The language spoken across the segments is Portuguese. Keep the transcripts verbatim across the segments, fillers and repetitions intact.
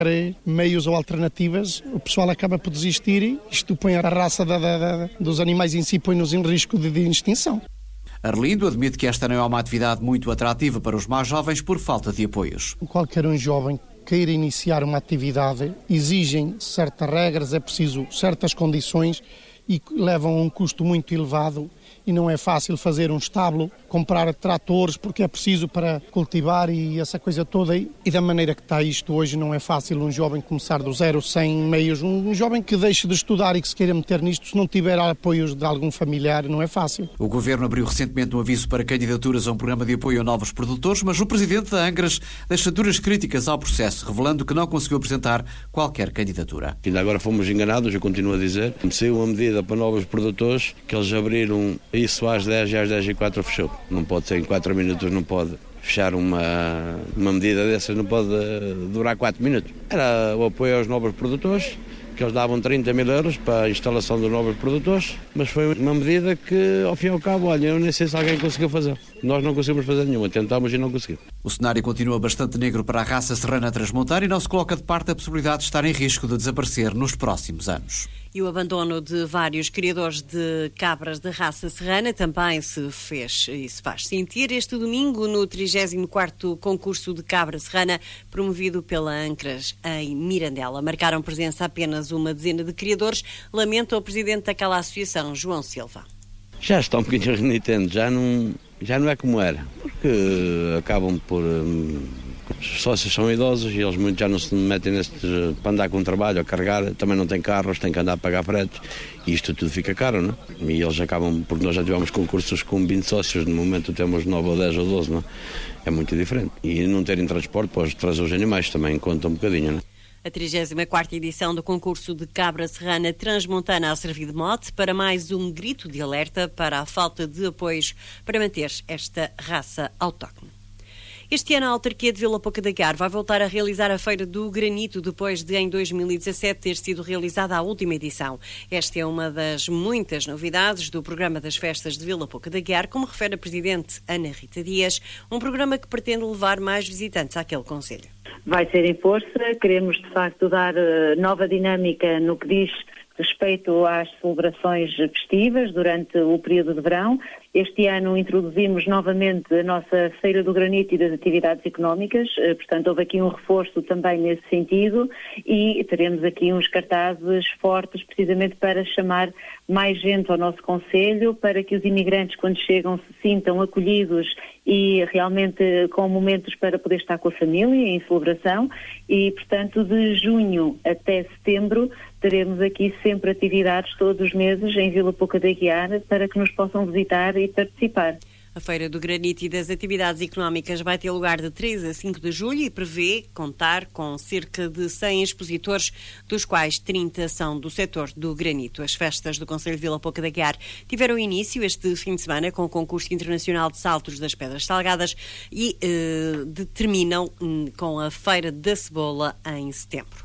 meios ou alternativas, o pessoal acaba por desistir e isto põe a raça da, da, da, dos animais em si, põe-nos em risco de, de extinção. Arlindo admite que esta não é uma atividade muito atrativa para os mais jovens por falta de apoios. Qualquer um jovem queira iniciar uma atividade exigem certas regras, é preciso certas condições e levam a um custo muito elevado. E não é fácil fazer um estábulo, comprar tratores, porque é preciso para cultivar e essa coisa toda. E da maneira que está isto hoje, não é fácil um jovem começar do zero, sem meios. Um jovem que deixe de estudar e que se queira meter nisto, se não tiver apoios de algum familiar, não é fácil. O Governo abriu recentemente um aviso para candidaturas a um programa de apoio a novos produtores, mas o Presidente da Angras deixa duras críticas ao processo, revelando que não conseguiu apresentar qualquer candidatura. Ainda agora fomos enganados, eu continuo a dizer. Saiu uma medida para novos produtores, que eles abriram isso às dez e às dez e quatro fechou. Não pode ser em quatro minutos, não pode fechar uma, uma medida dessas, não pode durar quatro minutos. Era o apoio aos novos produtores, que eles davam trinta mil euros para a instalação dos novos produtores, mas foi uma medida que, ao fim e ao cabo, olha, eu nem sei se alguém conseguiu fazer. Nós não conseguimos fazer nenhuma, tentámos e não conseguimos. O cenário continua bastante negro para a raça serrana transmontana e não se coloca de parte a possibilidade de estar em risco de desaparecer nos próximos anos. E o abandono de vários criadores de cabras de raça serrana também se fez e se faz sentir este domingo no trigésimo quarto concurso de cabra serrana promovido pela Ancras em Mirandela. Marcaram presença apenas uma dezena de criadores, lamenta o presidente daquela associação, João Silva. Já está um bocadinho renitente, já não, já não é como era, porque acabam por... Hum, os sócios são idosos e eles muito já não se metem nestes, para andar com trabalho, a carregar, também não têm carros, têm que andar a pagar fretes e isto tudo fica caro, não é? E eles acabam, porque nós já tivemos concursos com vinte sócios, no momento temos nove ou dez ou doze, não é? É muito diferente. E não terem transporte para trazer os animais também conta um bocadinho, não é? A trigésima quarta edição do concurso de cabra serrana transmontana a servir de mote para mais um grito de alerta para a falta de apoios para manter esta raça autóctone. Este ano a autarquia de Vila Pouca da Guiar vai voltar a realizar a Feira do Granito depois de em dois mil e dezassete ter sido realizada a última edição. Esta é uma das muitas novidades do programa das festas de Vila Pouca da Guiar, como refere a Presidente Ana Rita Dias, um programa que pretende levar mais visitantes àquele concelho. Vai ser em força, queremos de facto dar nova dinâmica no que diz respeito às celebrações festivas durante o período de verão. Este ano introduzimos novamente a nossa Feira do Granito e das atividades económicas, portanto houve aqui um reforço também nesse sentido e teremos aqui uns cartazes fortes precisamente para chamar mais gente ao nosso concelho, para que os imigrantes quando chegam se sintam acolhidos e realmente com momentos para poder estar com a família em celebração e portanto de junho até setembro teremos aqui sempre atividades todos os meses em Vila Pouca da Guiar para que nos possam visitar e participar. A Feira do Granito e das Atividades Económicas vai ter lugar de três a cinco de julho e prevê contar com cerca de cem expositores, dos quais trinta são do setor do granito. As festas do Concelho de Vila Pouca da Guiar tiveram início este fim de semana com o concurso internacional de saltos das Pedras Salgadas e eh, determinam hum, com a Feira da Cebola em setembro.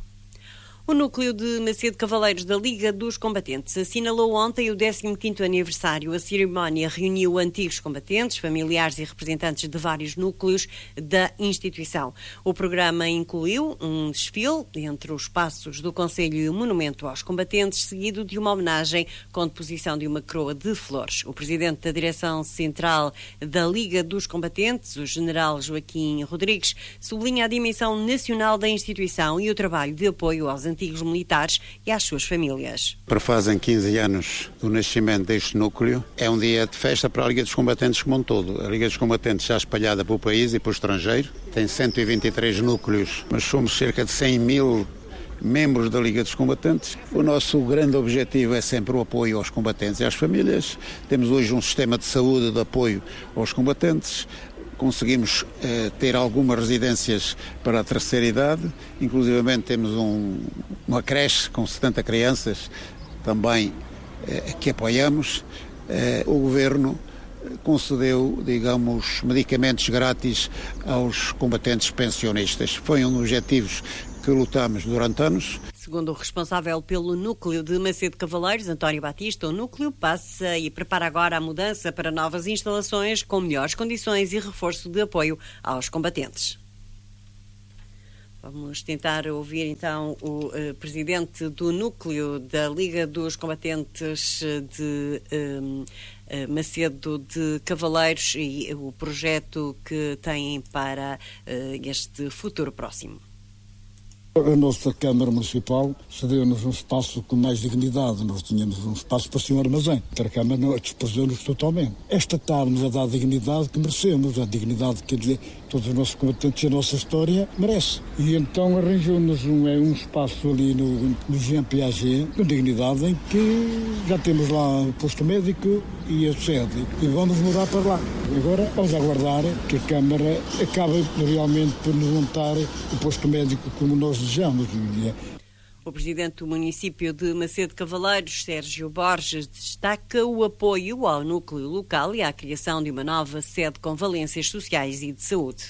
O núcleo de Macedo Cavaleiros da Liga dos Combatentes assinalou ontem o décimo quinto aniversário. A cerimónia reuniu antigos combatentes, familiares e representantes de vários núcleos da instituição. O programa incluiu um desfile entre os passos do Concelho e o Monumento aos Combatentes, seguido de uma homenagem com deposição de uma coroa de flores. O presidente da Direção Central da Liga dos Combatentes, o general Joaquim Rodrigues, sublinha a dimensão nacional da instituição e o trabalho de apoio aos antigos militares e às suas famílias. Para fazem quinze anos do nascimento deste núcleo, é um dia de festa para a Liga dos Combatentes como um todo. A Liga dos Combatentes já espalhada pelo país e pelo estrangeiro, tem cento e vinte e três núcleos, mas somos cerca de cem mil membros da Liga dos Combatentes. O nosso grande objetivo é sempre o apoio aos combatentes e às famílias. Temos hoje um sistema de saúde de apoio aos combatentes. Conseguimos eh, ter algumas residências para a terceira idade, inclusivamente temos um, uma creche com setenta crianças também eh, que apoiamos. Eh, o Governo concedeu, digamos, medicamentos grátis aos combatentes pensionistas. Foi um dos objetivos que lutamos durante anos. Segundo o responsável pelo núcleo de Macedo Cavaleiros, António Batista, o núcleo passa e prepara agora a mudança para novas instalações com melhores condições e reforço de apoio aos combatentes. Vamos tentar ouvir então o uh, presidente do núcleo da Liga dos Combatentes de um, uh, Macedo de Cavaleiros e o projeto que têm para uh, este futuro próximo. A nossa Câmara Municipal cedeu-nos um espaço com mais dignidade. Nós tínhamos um espaço para ser um armazém. A Câmara despojou-nos totalmente. Esta está-nos a dar a dignidade que merecemos, a dignidade que todos os nossos combatentes e a nossa história merece. E então arranjou-nos um, um espaço ali no, no G M P A G, com dignidade, em que já temos lá o posto médico e a sede. E vamos mudar para lá. Agora vamos aguardar que a Câmara acabe realmente por nos montar o posto médico como nós desejamos. O presidente do município de Macedo de Cavaleiros, Sérgio Borges, destaca o apoio ao núcleo local e à criação de uma nova sede com valências sociais e de saúde.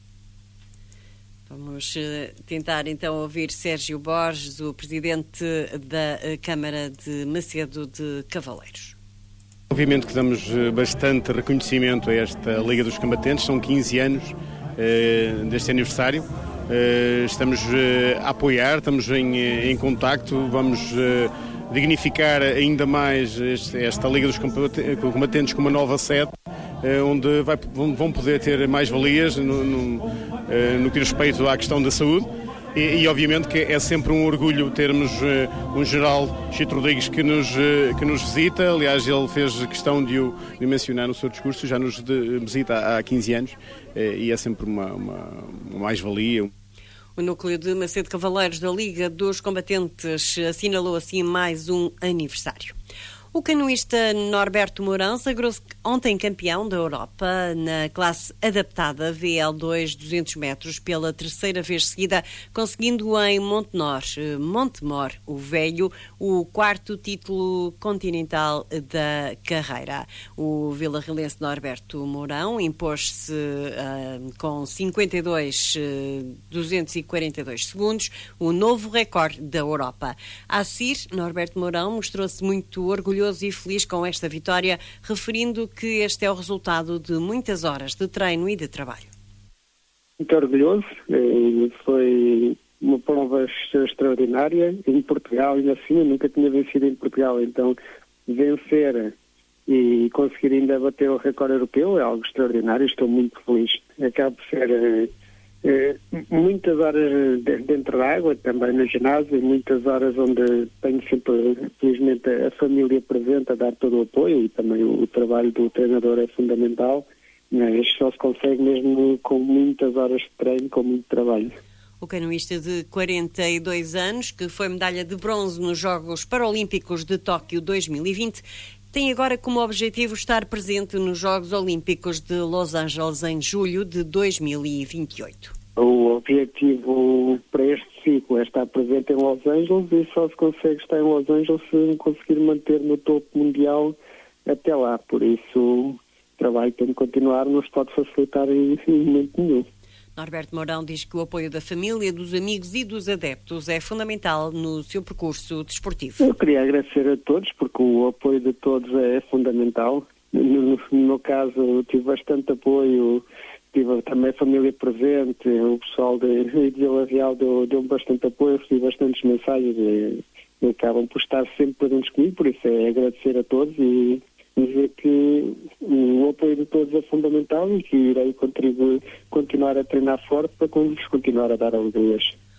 Vamos tentar então ouvir Sérgio Borges, o presidente da Câmara de Macedo de Cavaleiros. Obviamente que damos bastante reconhecimento a esta Liga dos Combatentes, são quinze anos eh, deste aniversário. Uh, estamos uh, a apoiar, estamos em, em contacto, vamos uh, dignificar ainda mais este, esta Liga dos Combatentes com uma nova sede, uh, onde vai, vão poder ter mais valias no, no, uh, no que diz respeito à questão da saúde e, e obviamente que é sempre um orgulho termos uh, um general Chito Rodrigues que nos, uh, que nos visita. Aliás, ele fez questão de o de mencionar no seu discurso, já nos de, visita há, há quinze anos. E é sempre uma, uma, uma mais-valia. O núcleo de Macedo de Cavaleiros da Liga dos Combatentes assinalou assim mais um aniversário. O canoísta Norberto Mourão sagrou-se ontem campeão da Europa na classe adaptada V L dois duzentos metros pela terceira vez seguida, conseguindo em Montemor, Montemor o Velho, o quarto título continental da carreira. O vilarrelense Norberto Mourão impôs-se uh, com cinquenta e dois mil duzentos e quarenta e dois segundos, o novo recorde da Europa. A seguir, Norberto Mourão mostrou-se muito orgulhoso e feliz com esta vitória, referindo que este é o resultado de muitas horas de treino e de trabalho. Muito orgulhoso, foi uma prova extraordinária em Portugal, e assim eu nunca tinha vencido em Portugal, então vencer e conseguir ainda bater o recorde europeu é algo extraordinário, estou muito feliz. Acaba por ser É, muitas horas dentro da água, também no ginásio, muitas horas onde tenho sempre, felizmente, a família presente a dar todo o apoio, e também o, o trabalho do treinador é fundamental, mas só se consegue mesmo com muitas horas de treino, com muito trabalho. O canoísta de quarenta e dois anos, que foi medalha de bronze nos Jogos Paralímpicos de Tóquio dois mil e vinte, tem agora como objetivo estar presente nos Jogos Olímpicos de Los Angeles em julho de dois mil e vinte e oito. O objetivo para este ciclo é estar presente em Los Angeles, e só se consegue estar em Los Angeles se conseguir manter no topo mundial até lá. Por isso, o trabalho tem de continuar, não se pode facilitar em momento nenhum. Norberto Mourão diz que o apoio da família, dos amigos e dos adeptos é fundamental no seu percurso desportivo. Eu queria agradecer a todos, porque o apoio de todos é fundamental. No, no meu caso, eu tive bastante apoio, tive também a família presente, o pessoal de, de Vila Real deu, deu bastante apoio, recebi bastantes mensagens e, e acabam por estar sempre presentes comigo, por isso é agradecer a todos e dizer que o apoio de todos é fundamental e que irei contribuir, continuar a treinar forte para continuar a dar alegrias.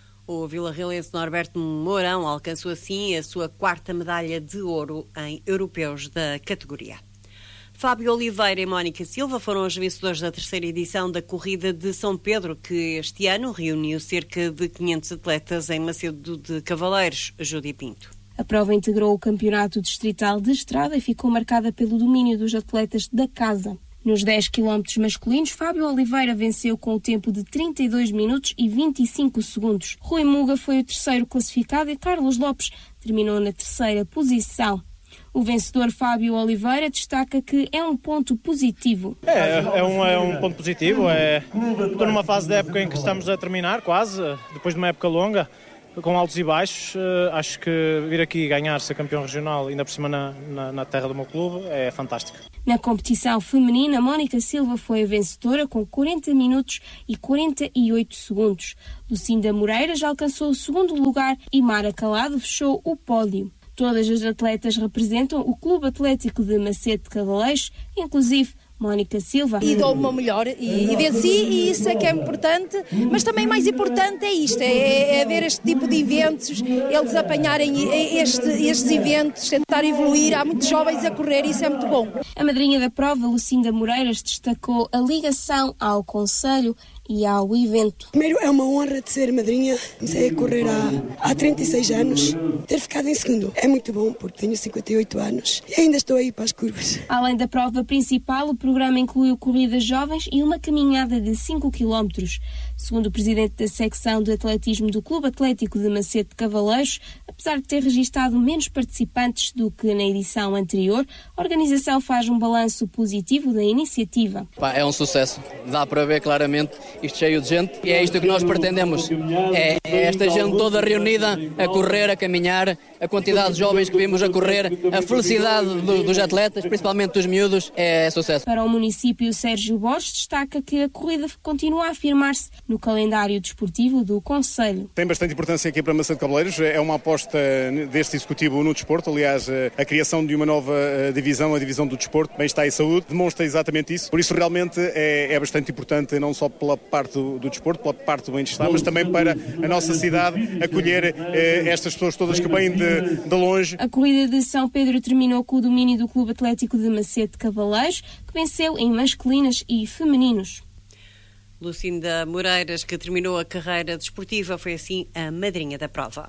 O vilarrelense Norberto Mourão alcançou assim a sua quarta medalha de ouro em europeus da categoria. Fábio Oliveira e Mónica Silva foram os vencedores da terceira edição da Corrida de São Pedro, que este ano reuniu cerca de quinhentos atletas em Macedo de Cavaleiros. Júdia Pinto. A prova integrou o campeonato distrital de estrada e ficou marcada pelo domínio dos atletas da casa. Nos dez quilómetros masculinos, Fábio Oliveira venceu com o tempo de trinta e dois minutos e vinte e cinco segundos. Rui Muga foi o terceiro classificado e Carlos Lopes terminou na terceira posição. O vencedor Fábio Oliveira destaca que é um ponto positivo. É, é, um, é um ponto positivo. É, estou numa fase da época em que estamos a terminar, quase, depois de uma época longa, com altos e baixos. Uh, acho que vir aqui ganhar, ser campeão regional, ainda por cima na, na, na terra do meu clube, é fantástico. Na competição feminina, Mónica Silva foi a vencedora com quarenta minutos e quarenta e oito segundos. Lucinda Moreira já alcançou o segundo lugar e Mara Calado fechou o pódio. Todas as atletas representam o Clube Atlético de Macedo de Cavaleiros, inclusive Mónica Silva. E dou o meu melhor e, e venci, e isso é que é importante, mas também mais importante é isto, é, é ver este tipo de eventos, eles apanharem este, estes eventos, tentar evoluir. Há muitos jovens a correr e isso é muito bom. A madrinha da prova, Lucinda Moreiras, destacou a ligação ao concelho e ao evento. Primeiro, é uma honra de ser madrinha. Comecei a correr há, há trinta e seis anos. Ter ficado em segundo é muito bom, porque tenho cinquenta e oito anos e ainda estou aí para as curvas. Além da prova principal, o programa incluiu corridas jovens e uma caminhada de cinco quilómetros. Segundo o presidente da secção de atletismo do Clube Atlético de Macedo de Cavaleiros, apesar de ter registado menos participantes do que na edição anterior, a organização faz um balanço positivo da iniciativa. É um sucesso. Dá para ver claramente isto cheio de gente, e é isto que nós pretendemos. É, é esta gente toda reunida a correr, a caminhar, a quantidade de jovens que vimos a correr, a felicidade do, dos atletas, principalmente dos miúdos, é sucesso. Para o município, Sérgio Borges destaca que a corrida continua a afirmar-se no calendário desportivo do concelho. Tem bastante importância aqui para Macedo de Cavaleiros, é uma aposta deste executivo no desporto. Aliás, a criação de uma nova divisão, a divisão do desporto, bem-estar e saúde, demonstra exatamente isso. Por isso realmente é, é bastante importante, não só pela parte do, do desporto, pela parte do bem-estar, mas também para a nossa cidade acolher eh, estas pessoas todas que vêm de, de longe. A corrida de São Pedro terminou com o domínio do Clube Atlético de Macedo de Cavaleiros, que venceu em masculinas e femininos. Lucinda Moreiras, que terminou a carreira desportiva, foi assim a madrinha da prova.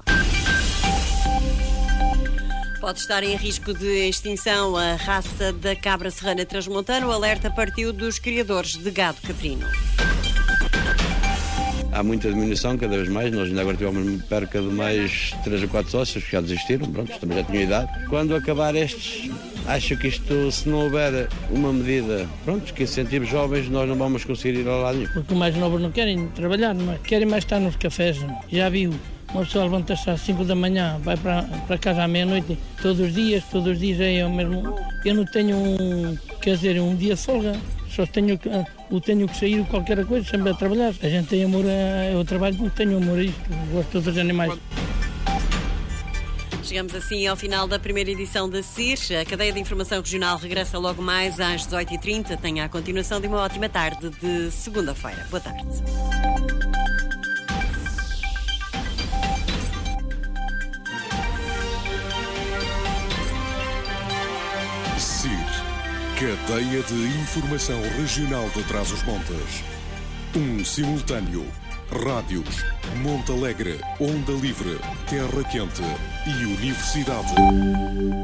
Pode estar em risco de extinção a raça da cabra serrana transmontana. O alerta partiu dos criadores de gado caprino. Há muita diminuição, cada vez mais. Nós ainda agora tivemos perca de mais três ou quatro sócios que já desistiram, pronto, também já tinham idade. Quando acabar estes, acho que isto, se não houver uma medida, pronto, que incentive jovens, nós não vamos conseguir ir a lá nenhum. Porque os mais novos não querem trabalhar, não querem mais estar nos cafés. Já viu, uma pessoa levanta-se às cinco da manhã, vai para, para casa à meia-noite, todos os dias, todos os dias é o mesmo. Eu não tenho, um, quer dizer, um dia de folga. Só tenho que, eu tenho que sair qualquer coisa, sempre a trabalhar. A gente tem amor ao trabalho, porque tenho amor a isto, gosto dos animais. Chegamos assim ao final da primeira edição da C I R. A cadeia de informação regional regressa logo mais às dezoito e trinta. Tenha a continuação de uma ótima tarde de segunda-feira. Boa tarde. C I R. Cadeia de Informação Regional de Trás-os-Montes. Um simultâneo. Rádios, Monte Alegre, Onda Livre, Terra Quente e Universidade.